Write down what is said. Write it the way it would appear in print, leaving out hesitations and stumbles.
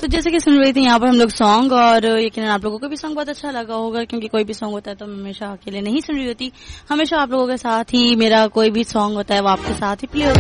तो जैसे कि सुन रही थी यहाँ पर हम लोग सॉन्ग, और यकीनन आप लोगों को भी सॉन्ग बहुत अच्छा लगा होगा, क्योंकि कोई भी सॉन्ग होता है तो मैं हमेशा अकेले नहीं सुन रही होती, हमेशा आप लोगों के साथ ही मेरा कोई भी सॉन्ग होता है वो आपके साथ ही प्ले होता है।